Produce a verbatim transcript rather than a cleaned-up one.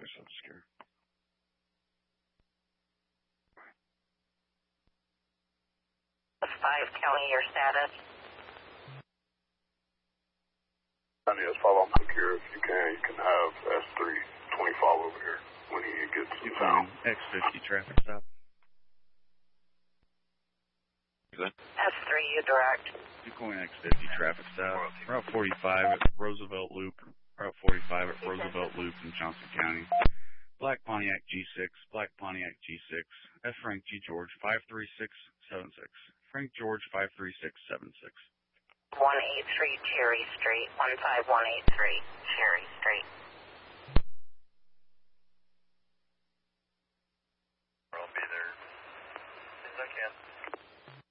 myself scared. five County, your status? County, let's follow up quick here if you can. You can have S three twenty follow over here when he gets to town. X fifty traffic stop. S three, you direct. Decoying X fifty traffic stop. Route forty-five at Roosevelt Loop. Route forty-five at Roosevelt Loop in Johnson County. Black Pontiac G six, Black Pontiac G six, F Frank G George five three six seven six. Frank George five three six seven six. one eighty-three Cherry Street, one five one eight three Cherry Street.